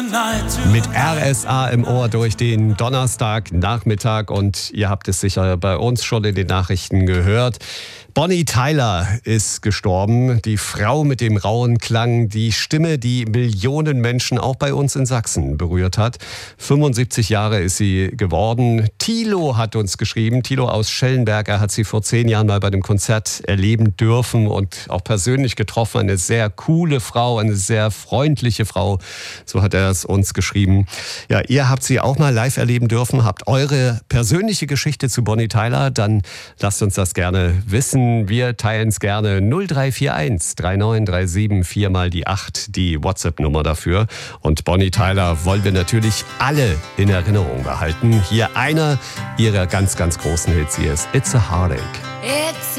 Mit RSA im Ohr durch den Donnerstagnachmittag und ihr habt es sicher bei uns schon in den Nachrichten gehört. Bonnie Tyler ist gestorben, die Frau mit dem rauen Klang, die Stimme, die Millionen Menschen auch bei uns in Sachsen berührt hat. 75 Jahre ist sie geworden. Thilo hat uns geschrieben, Thilo aus Schellenberg, er hat sie vor 10 Jahren mal bei dem Konzert erleben dürfen und auch persönlich getroffen. Eine sehr coole Frau, eine sehr freundliche Frau, so hat er es uns geschrieben. Ja, ihr habt sie auch mal live erleben dürfen, habt eure persönliche Geschichte zu Bonnie Tyler, dann lasst uns das gerne wissen. Wir teilen es gerne 0341 3937 4 mal die 8, die WhatsApp-Nummer dafür. Und Bonnie Tyler wollen wir natürlich alle in Erinnerung behalten. Hier einer ihrer ganz, ganz großen Hits. Hier ist It's a Heartache.